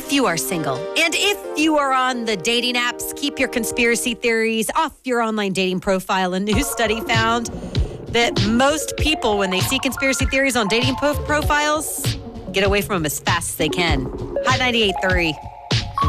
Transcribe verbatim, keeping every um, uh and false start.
if you are single and if you are on the dating apps, keep your conspiracy theories off your online dating profile. A new study found that most people, when they see conspiracy theories on dating po- profiles, get away from them as fast as they can. Hot ninety-eight point three.